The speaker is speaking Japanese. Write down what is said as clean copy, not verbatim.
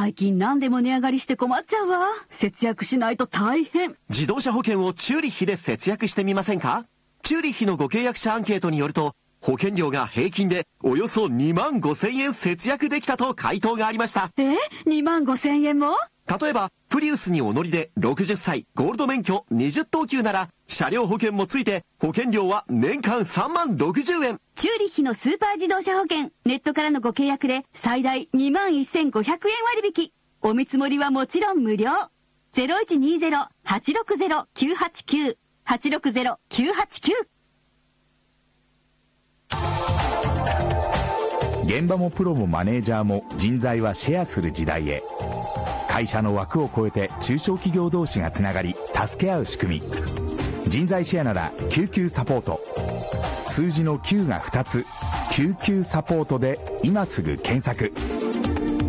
最近何でも値上がりして困っちゃうわ。節約しないと大変。 自動車保険をチューリッヒで節約してみませんか？チューリッヒのご契約者アンケートによると、保険料が平均でおよそ2万5千円節約できたと回答がありました。 2万5千円も？ 例えば、プリウスにお乗りで60歳、ゴールド免許20等級なら、車両保険もついて、保険料は年間3万60円。 チューリッヒのスーパー自動車保険、ネットからのご契約で最大2万1500円割引。お見積もりはもちろん無料。0120-860-989。860-989。 現場もプロもマネージャーも人材はシェアする時代へ。会社の枠を超えて中小企業同士がつながり助け合う仕組み。人材シェアなら救急サポート。数字の9が2つ、救急サポートで今すぐ検索。